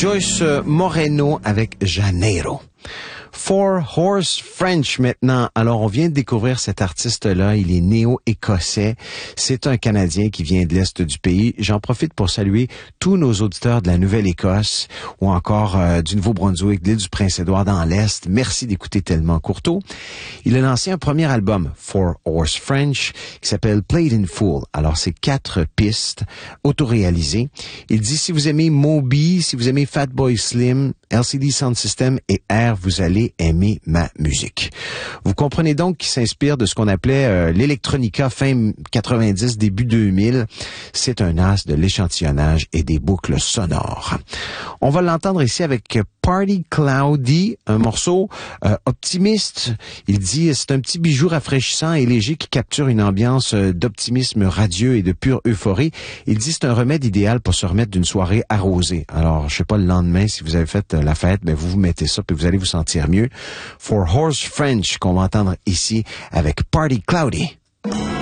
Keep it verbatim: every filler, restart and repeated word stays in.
Joyce Moreno avec Janeiro. Four Horse French maintenant. Alors, on vient de découvrir cet artiste-là. Il est néo-écossais. C'est un Canadien qui vient de l'Est du pays. J'en profite pour saluer tous nos auditeurs de la Nouvelle-Écosse ou encore euh, du Nouveau-Brunswick, de l'île du Prince-Édouard dans l'Est. Merci d'écouter Tellement Courteau. Il a lancé un premier album, Four Horse French, qui s'appelle Played in Full. Alors, c'est quatre pistes autoréalisées. Il dit, si vous aimez Moby, si vous aimez Fatboy Slim, L C D Sound System et R, vous allez aimer ma musique. Vous comprenez donc qu'il s'inspire de ce qu'on appelait euh, l'électronica fin quatre-vingt-dix, début deux mille. C'est un as de l'échantillonnage et des boucles sonores. On va l'entendre ici avec Party Cloudy, un morceau euh, optimiste. Il dit, c'est un petit bijou rafraîchissant et léger qui capture une ambiance euh, d'optimisme radieux et de pure euphorie. Il dit, c'est un remède idéal pour se remettre d'une soirée arrosée. Alors, je sais pas, le lendemain, si vous avez fait euh, la fête, ben vous vous mettez ça puis vous allez vous sentir mieux. For Horse French, qu'on va entendre ici avec Party Cloudy.